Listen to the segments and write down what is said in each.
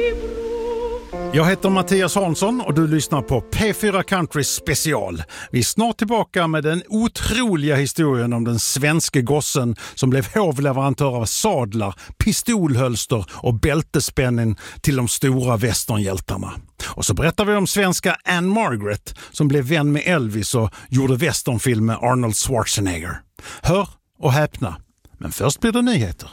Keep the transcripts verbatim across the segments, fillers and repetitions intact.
Jag heter Mattias Hansson och du lyssnar på P fyra Country special. Vi är snart tillbaka med den otroliga historien om den svenska gossen som blev hovleverantör av sadlar, pistolhölster och bältespänning till de stora westernhjältarna. Och så berättar vi om svenska Anne Margaret som blev vän med Elvis och gjorde westernfilm med Arnold Schwarzenegger. Hör och häpna, men först blir det nyheter.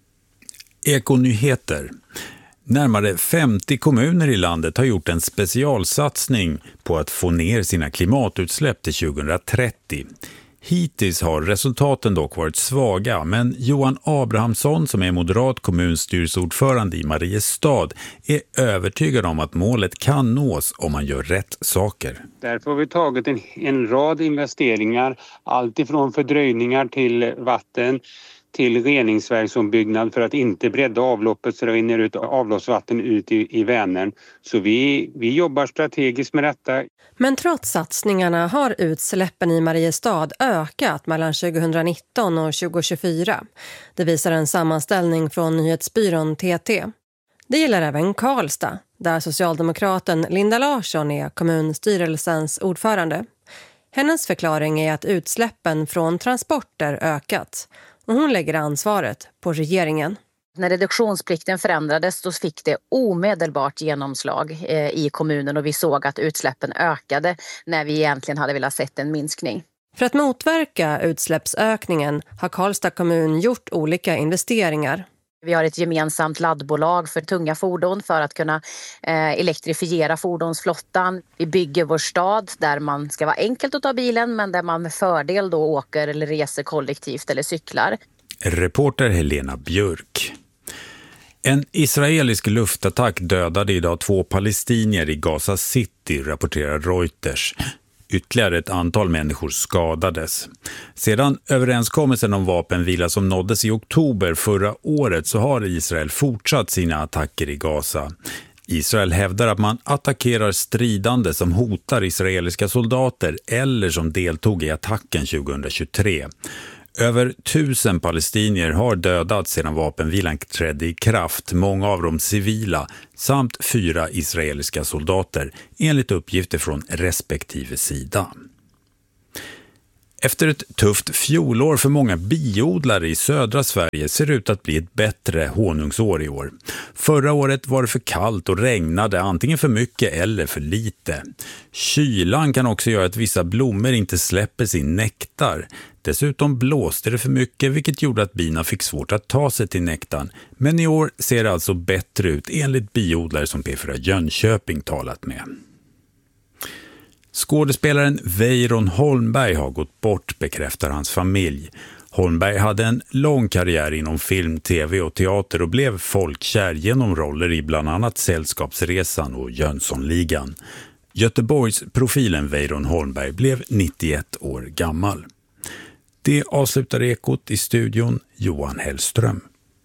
Ekonyheter. Närmare femtio kommuner i landet har gjort en specialsatsning på att få ner sina klimatutsläpp till tjugohundratrettio. Hittills har resultaten dock varit svaga, men Johan Abrahamsson som är moderat kommunstyrelseordförande i Mariestad är övertygad om att målet kan nås om man gör rätt saker. Därför har vi tagit en, en rad investeringar, allt ifrån fördröjningar till vatten till reningsverksombyggnad för att inte bredda avloppet så det rinner ut avloppsvatten ut i, i Vänern. Så vi, vi jobbar strategiskt med detta. Men trots satsningarna har utsläppen i Mariestad ökat mellan tjugohundranitton och tjugohundratjugofyra. Det visar en sammanställning från nyhetsbyrån T T. Det gäller även Karlstad, där socialdemokraten Linda Larsson är kommunstyrelsens ordförande. Hennes förklaring är att utsläppen från transporter ökat. Och hon lägger ansvaret på regeringen. När reduktionsplikten förändrades då fick det omedelbart genomslag eh, i kommunen och vi såg att utsläppen ökade när vi egentligen hade velat sett en minskning. För att motverka utsläppsökningen har Karlstad kommun gjort olika investeringar. Vi har ett gemensamt laddbolag för tunga fordon för att kunna eh, elektrifiera fordonsflottan. Vi bygger vår stad där man ska vara enkelt att ta bilen men där man med fördel då åker eller reser kollektivt eller cyklar. Reporter Helena Björk. En israelisk luftattack dödade idag två palestinier i Gaza City, rapporterar Reuters. Ytterligare ett antal människor skadades. Sedan överenskommelsen om vapenvila som nåddes i oktober förra året så har Israel fortsatt sina attacker i Gaza. Israel hävdar att man attackerar stridande som hotar israeliska soldater eller som deltog i attacken tjugohundratjugotre. Över tusen palestinier har dödats sedan vapenvilan trädde i kraft, många av dem civila, samt fyra israeliska soldater, enligt uppgifter från respektive sida. Efter ett tufft fjolår för många biodlare i södra Sverige ser det ut att bli ett bättre honungsår i år. Förra året var det för kallt och regnade antingen för mycket eller för lite. Kylan kan också göra att vissa blommor inte släpper sin nektar. Dessutom blåste det för mycket vilket gjorde att bina fick svårt att ta sig till nektarn. Men i år ser det alltså bättre ut enligt biodlare som P fyra Jönköping talat med. Skådespelaren Weiron Holmberg har gått bort, bekräftar hans familj. Holmberg hade en lång karriär inom film, tv och teater och blev folkkär genom roller i bland annat Sällskapsresan och Jönssonligan. Göteborgs profilen Weiron Holmberg blev nittioett år gammal. Det avslutar Ekot, i studion Johan Hellström.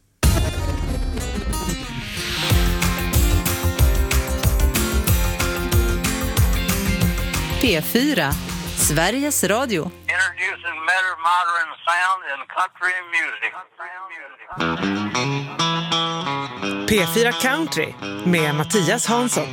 P fyra, Sveriges Radio. Introducing better modern sound in country music. P fyra Country med Mattias Hansson.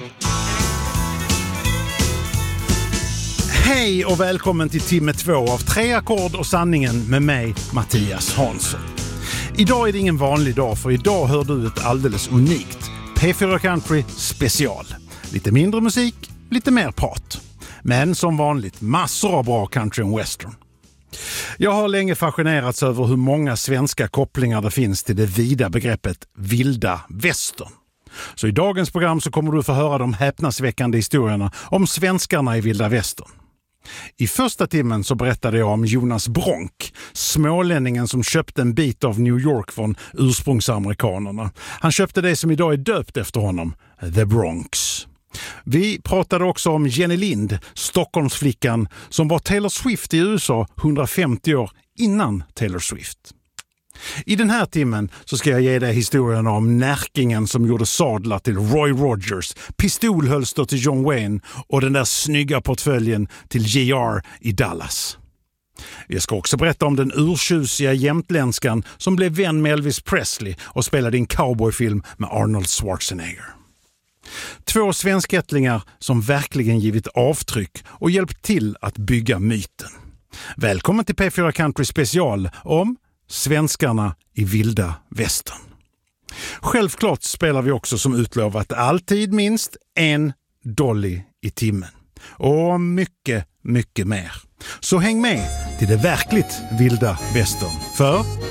Hej och välkommen till timme två av Tre ackord och sanningen med mig, Mattias Hansson. Idag är det ingen vanlig dag, för idag hör du ett alldeles unikt P fyra Country special. Lite mindre musik, lite mer prat. Men som vanligt massor av bra country och western. Jag har länge fascinerats över hur många svenska kopplingar det finns till det vida begreppet vilda västern. Så i dagens program så kommer du få höra de häpnadsväckande historierna om svenskarna i vilda västern. I första timmen så berättade jag om Jonas Bronk, smålänningen som köpte en bit av New York från ursprungsamerikanerna. Han köpte det som idag är döpt efter honom, The Bronx. Vi pratade också om Jenny Lind, Stockholmsflickan som var Taylor Swift i U S A hundrafemtio år innan Taylor Swift. I den här timmen så ska jag ge dig historien om närkingen som gjorde sadlar till Roy Rogers, pistolhölster till John Wayne och den där snygga portföljen till J R i Dallas. Jag ska också berätta om den urtjusiga jämtländskan som blev vän med Elvis Presley och spelade i en cowboyfilm med Arnold Schwarzenegger. Två svenskättlingar som verkligen givit avtryck och hjälpt till att bygga myten. Välkommen till P fyra Country special om svenskarna i vilda västern. Självklart spelar vi också som utlovat alltid minst en Dolly i timmen. Och mycket, mycket mer. Så häng med till det verkligt vilda västern. För